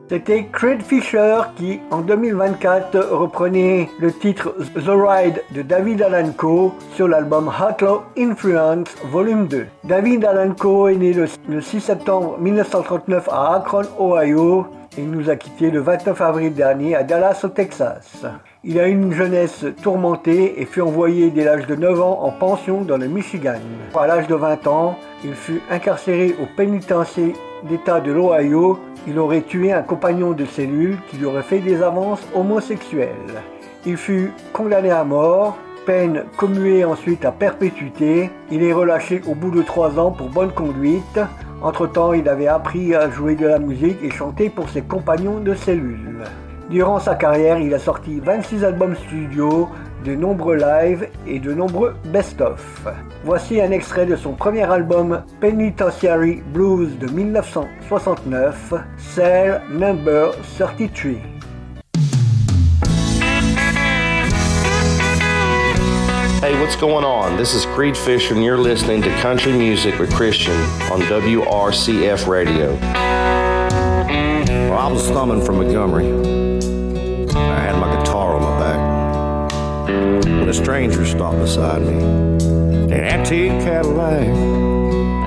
C'était Creed Fisher qui, en 2024, reprenait le titre The Ride de David Allan Coe sur l'album Outlaw Influence Volume 2. David Allan Coe est né le 6 septembre 1939 à Akron, Ohio. Il nous a quittés le 29 avril dernier à Dallas, au Texas. Il a eu une jeunesse tourmentée et fut envoyé dès l'âge de 9 ans en pension dans le Michigan. À l'âge de 20 ans, il fut incarcéré au pénitencier d'État de l'Ohio. Il aurait tué un compagnon de cellule qui lui aurait fait des avances homosexuelles. Il fut condamné à mort, peine commuée ensuite à perpétuité. Il est relâché au bout de 3 ans pour bonne conduite. Entre-temps, il avait appris à jouer de la musique et chanter pour ses compagnons de cellule. Durant sa carrière, il a sorti 26 albums studio, de nombreux lives et de nombreux best-of. Voici un extrait de son premier album Penitentiary Blues de 1969, Cell Number 33. Hey, what's going on? This is Creed Fisher, and you're listening to Country Music with Christian on WRCF Radio. Well, I was thumbing from Montgomery. I had my guitar on my back when a stranger stopped beside me in an antique Cadillac.